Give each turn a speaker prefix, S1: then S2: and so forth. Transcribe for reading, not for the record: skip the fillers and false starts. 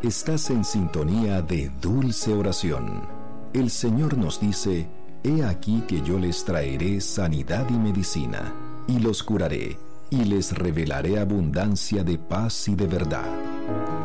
S1: Estás en sintonía de Dulce Oración. El Señor nos dice: He aquí que yo les traeré sanidad y medicina, y los curaré, y les revelaré abundancia de paz y de verdad.